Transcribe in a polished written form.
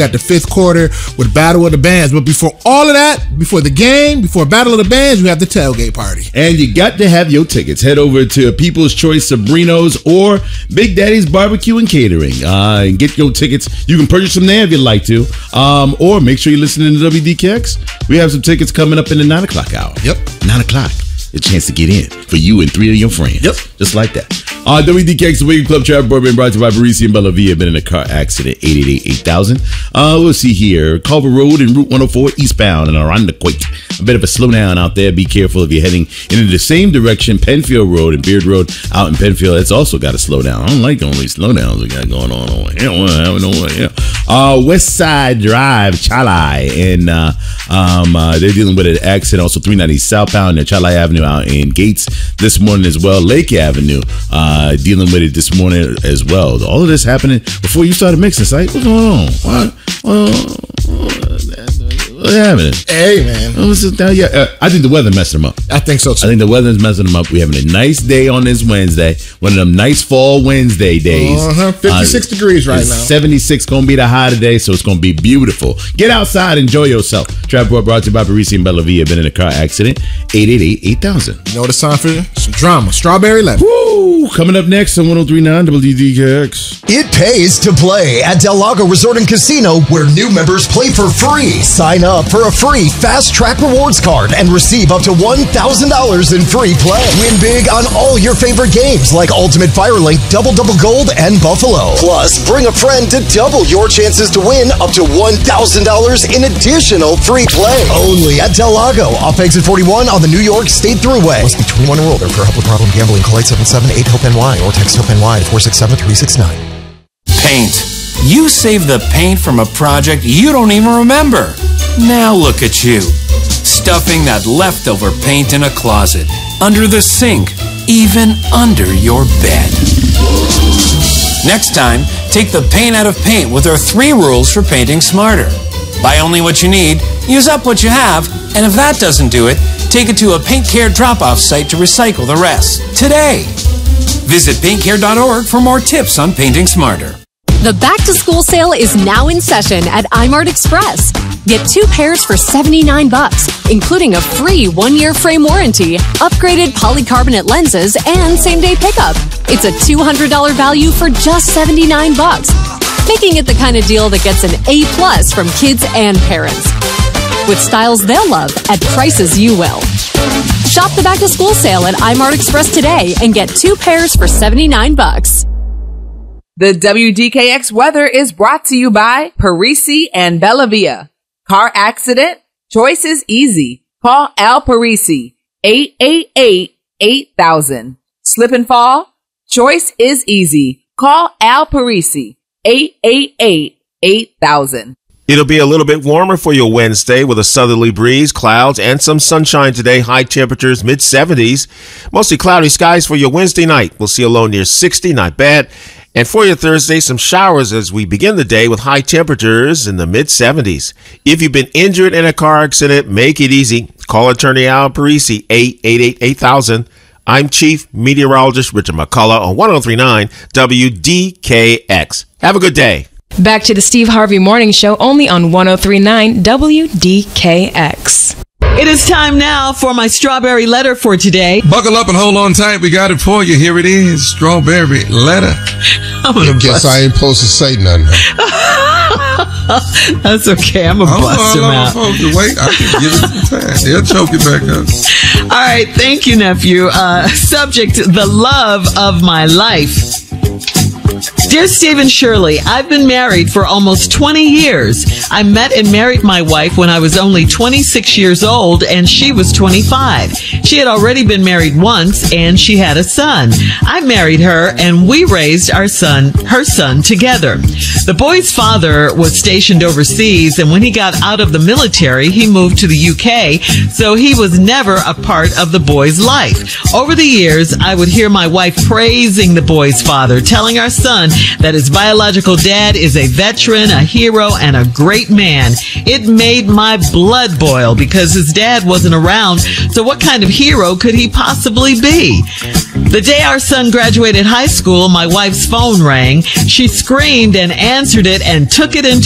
at the fifth quarter with Battle of the Bands. But before all of that, before the game, before Battle of the Bands, we have the tailgate party. And you got to have your tickets. Head over to People's Choice Sabrino's or Big Daddy's Barbecue and Catering and get your tickets. You can purchase them there if you'd like to. Or make sure you're listening to WDKX. We have some tickets coming up in the 9 o'clock hour. Yep. 9 o'clock. A chance to get in for you and 3 of your friends. Yep. Just like that. WDKX, the Weekend Club, Travis Burbank, brought to you by Parisi and Bella Villa. Been in a car accident, 888-8000. We'll see here. Culver Road and Route 104 eastbound and Arundequoit. A bit of a slowdown out there. Be careful if you're heading in the same direction. Penfield Road and Beard Road out in Penfield. It's also got a slowdown. I don't like all these slowdowns we got going on over here. West Side Drive, Chalai. And they're dealing with an accident. Also 390 southbound and Chalai Avenue out in Gates this morning as well. Lake Avenue dealing with it this morning as well. All of this happening before you started mixing. It's like, what's going on? What's happening? Hey, man. I think the weather messed them up. I think so, too. I think the weather's messing them up. We're having a nice day on this Wednesday. One of them nice fall Wednesday days. 56 degrees right now. 76 going to be the high today, so it's going to be beautiful. Get outside, enjoy yourself. Trap brought to you by Parisi and Bella Villa. Been in a car accident. 888-8000. You know what it's time for? Some drama. Strawberry Letter. Woo! Coming up next on 103.9 WDKX. It pays to play at Del Lago Resort and Casino, where new members play for free. Sign up for a free Fast Track Rewards card and receive up to $1,000 in free play. Win big on all your favorite games like Ultimate Firelink, Double Gold, and Buffalo. Plus, bring a friend to double your chances to win up to $1,000 in additional free play. Only at Del Lago, off exit 41 on the New York State Thruway. Must be 21 or older. For help with problem gambling, call 877-8-HOPE-NY or text HOPE-NY to 467-369. Paint. You saved the paint from a project you don't even remember. Now look at you, stuffing that leftover paint in a closet, under the sink, even under your bed. Next time, take the pain out of paint with our 3 rules for painting smarter. Buy only what you need, use up what you have, and if that doesn't do it, take it to a Paint Care drop-off site to recycle the rest. Today. Visit paintcare.org for more tips on painting smarter. The back-to-school sale is now in session at iMart Express. Get 2 pairs for $79, including a free 1-year frame warranty, upgraded polycarbonate lenses, and same-day pickup. It's a $200 value for just $79, making it the kind of deal that gets an A+ from kids and parents. With styles they'll love at prices you will. Shop the back-to-school sale at iMart Express today and get 2 pairs for $79. The WDKX weather is brought to you by Parisi and Bella Villa. Car accident? Choice is easy. Call Al Parisi, 888-8000. Slip and fall? Choice is easy. Call Al Parisi, 888-8000. It'll be a little bit warmer for your Wednesday with a southerly breeze, clouds, and some sunshine today. High temperatures, mid-70s. Mostly cloudy skies for your Wednesday night. We'll see a low near 60, not bad. And for your Thursday, some showers as we begin the day with high temperatures in the mid-70s. If you've been injured in a car accident, make it easy. Call attorney Al Parisi, 888-8000. I'm Chief Meteorologist Richard McCullough on 103.9 WDKX. Have a good day. Back to the Steve Harvey Morning Show, only on 103.9 WDKX. It is time now for my strawberry letter for today. Buckle up and hold on tight. We got it for you. Here it is. Strawberry letter. I guess I ain't supposed to say nothing. That's okay. I'm a bust him out. Wait, I can give it some time. They'll choke it back up. All right. Thank you, nephew. Subject, the love of my life. Dear Stephen Shirley, I've been married for almost 20 years. I met and married my wife when I was only 26 years old and she was 25. She had already been married once and she had a son. I married her and we raised her son together. The boy's father was stationed overseas, and when he got out of the military, he moved to the UK, so he was never a part of the boy's life. Over the years, I would hear my wife praising the boy's father, telling our son that his biological dad is a veteran, a hero, and a great man. It made my blood boil because his dad wasn't around, so what kind of hero could he possibly be? The day our son graduated high school, my wife's phone rang. She screamed and answered it and took it into